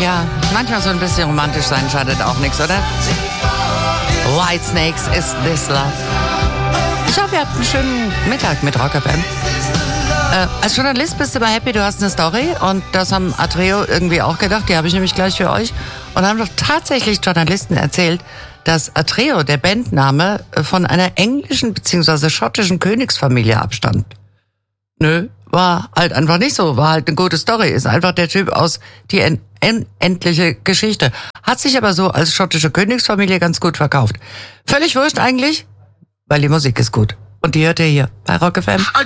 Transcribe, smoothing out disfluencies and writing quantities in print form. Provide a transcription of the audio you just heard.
ja, manchmal so ein bisschen romantisch sein schadet auch nichts, oder? Whitesnakes, Is This Love? Ich hoffe, ihr habt einen schönen Mittag mit Rock FM. Als Journalist bist du immer happy, du hast eine Story und das haben Atreo irgendwie auch gedacht, die habe ich nämlich gleich für euch und haben doch tatsächlich Journalisten erzählt, dass Atreo, der Bandname, von einer englischen bzw. schottischen Königsfamilie abstammt. Nö, war halt einfach nicht so, war halt eine gute Story, ist einfach der Typ aus Die endliche Geschichte. Hat sich aber so als schottische Königsfamilie ganz gut verkauft. Völlig wurscht eigentlich, weil die Musik ist gut. Und die hört ihr hier bei Rock FM.